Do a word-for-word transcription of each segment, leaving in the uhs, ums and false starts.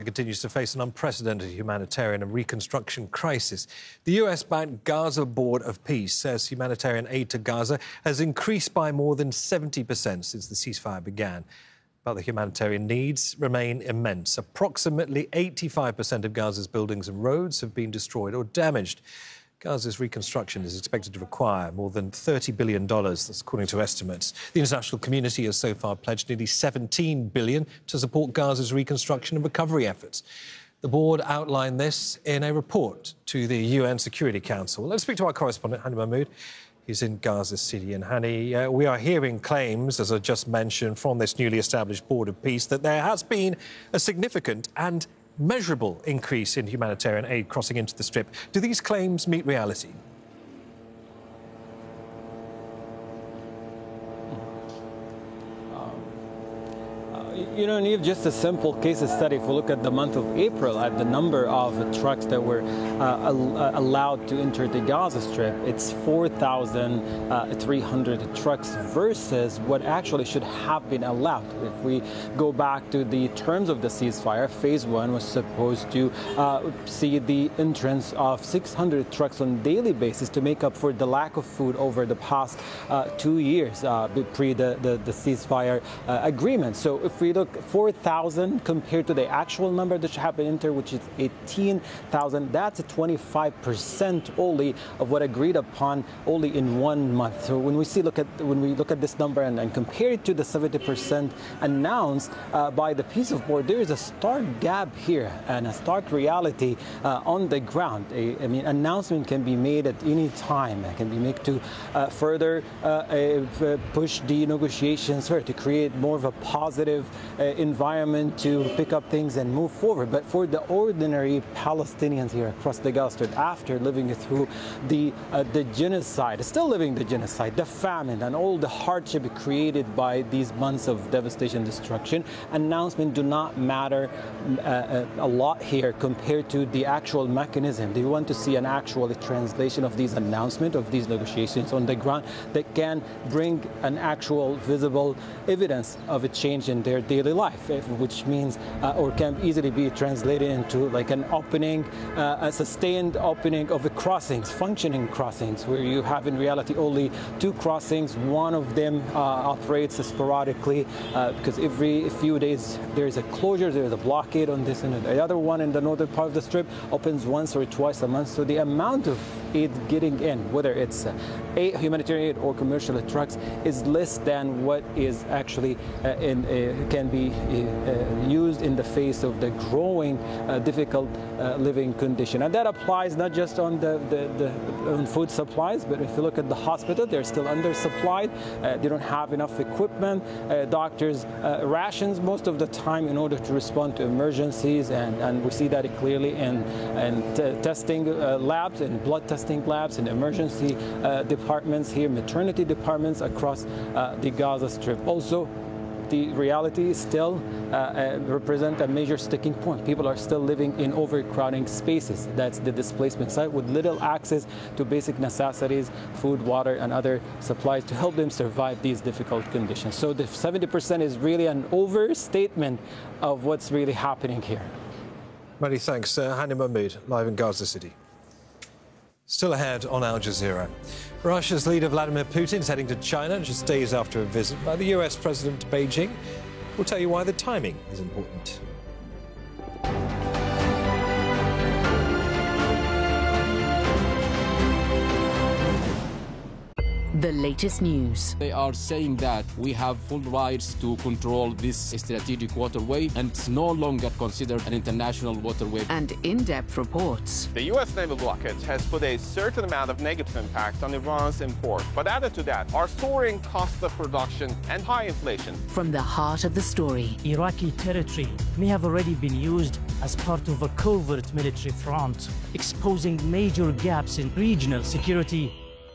continues to face an unprecedented humanitarian and reconstruction crisis. The U S-backed Gaza Board of Peace says humanitarian aid to Gaza has increased by more than seventy percent since the ceasefire began. But the humanitarian needs remain immense. Approximately eighty-five percent of Gaza's buildings and roads have been destroyed or damaged. Gaza's reconstruction is expected to require more than thirty billion dollars, that's according to estimates. The international community has so far pledged nearly seventeen billion dollars to support Gaza's reconstruction and recovery efforts. The board outlined this in a report to the U N Security Council. Let's speak to our correspondent, Hani Mahmoud. He's in Gaza City. And Hani, uh, we are hearing claims, as I just mentioned, from this newly established Board of Peace that there has been a significant and measurable increase in humanitarian aid crossing into the Strip. Do these claims meet reality? You know, Neve, just a simple case study. If we look at the month of April, at the number of trucks that were uh, allowed to enter the Gaza Strip, it's four thousand three hundred trucks versus what actually should have been allowed. If we go back to the terms of the ceasefire, phase one was supposed to uh, see the entrance of six hundred trucks on a daily basis to make up for the lack of food over the past uh, two years uh, pre the, the, the ceasefire uh, agreement. So if we look four thousand compared to the actual number that should have been entered, which is eighteen thousand, that's a twenty-five percent only of what agreed upon only in one month. So when we see look at when we look at this number and, and compare it to the seventy percent announced uh, by the Peace of Board, there is a stark gap here and a stark reality uh, on the ground. A, I mean, announcement can be made at any time. It can be made to uh, further uh, uh, push the negotiations further, to create more of a positive Uh, environment to pick up things and move forward. But for the ordinary Palestinians here across the Gaza Strip, after living through the uh, the genocide, still living the genocide, the famine, and all the hardship created by these months of devastation and destruction, announcements do not matter uh, a lot here compared to the actual mechanism. They want to see an actual translation of these announcements, of these negotiations on the ground that can bring an actual visible evidence of a change in their daily life, which means uh, or can easily be translated into like an opening, uh, a sustained opening of the crossings, functioning crossings, where you have in reality only two crossings. One of them uh, operates sporadically uh, because every few days there is a closure, there is a blockade on this, and the other one in the northern part of the Strip opens once or twice a month. So the amount of aid getting in, whether it's uh, a humanitarian aid or commercial trucks, is less than what is actually uh, in, uh, can be uh, used in the face of the growing uh, difficult uh, living condition. And that applies not just on the, the, the on food supplies, but if you look at the hospital, they're still undersupplied. Uh, they don't have enough equipment. Uh, doctors uh, rations most of the time in order to respond to emergencies, and, and we see that clearly in, in testing uh, labs and blood testing labs and emergency uh, departments here, maternity departments across uh, the Gaza Strip. Also, the reality still uh, uh, represent a major sticking point. People are still living in overcrowding spaces. That's the displacement site, with little access to basic necessities, food, water, and other supplies to help them survive these difficult conditions. So the seventy percent is really an overstatement of what's really happening here. Many thanks, uh, Hani Mahmoud, live in Gaza City. Still ahead on Al Jazeera. Russia's leader Vladimir Putin is heading to China just days after a visit by the U S President to Beijing. We'll tell you why the timing is important. The latest news. They are saying that we have full rights to control this strategic waterway and it's no longer considered an international waterway. And in-depth reports. The U S naval blockade has put a certain amount of negative impact on Iran's import. But added to that are soaring costs of production and high inflation. From the heart of the story. Iraqi territory may have already been used as part of a covert military front, exposing major gaps in regional security.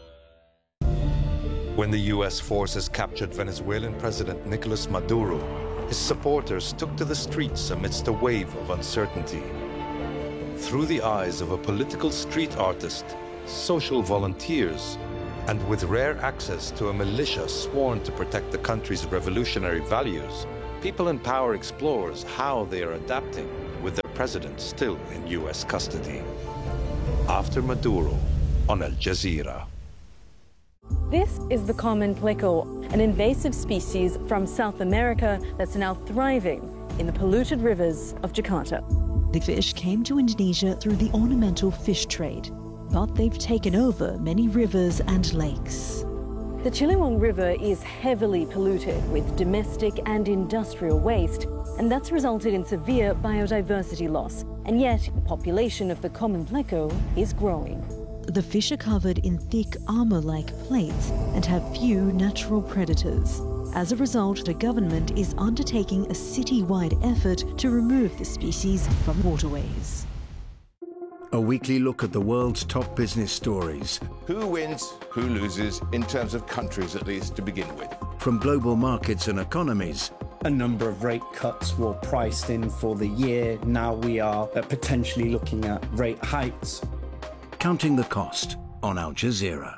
When the U S forces captured Venezuelan President Nicolas Maduro, his supporters took to the streets amidst a wave of uncertainty. Through the eyes of a political street artist, social volunteers, and with rare access to a militia sworn to protect the country's revolutionary values, People in Power explores how they are adapting with the president still in U S custody. After Maduro on Al Jazeera. This is the common pleco, an invasive species from South America that's now thriving in the polluted rivers of Jakarta. The fish came to Indonesia through the ornamental fish trade, but they've taken over many rivers and lakes. The Ciliwung River is heavily polluted with domestic and industrial waste, and that's resulted in severe biodiversity loss. And yet, the population of the common pleco is growing. The fish are covered in thick armor-like plates and have few natural predators. As a result, the government is undertaking a city-wide effort to remove the species from waterways. A weekly look at the world's top business stories. Who wins, who loses, in terms of countries at least to begin with. From global markets and economies. A number of rate cuts were priced in for the year. Now we are potentially looking at rate hikes. Counting the cost on Al Jazeera.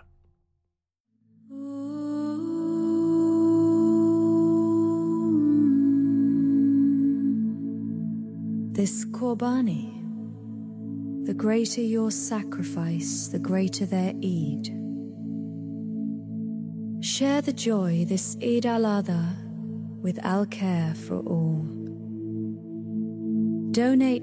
This Qurbani, the greater your sacrifice, the greater their Eid. Share the joy this Eid al-Adha with Al-Care for All. Donate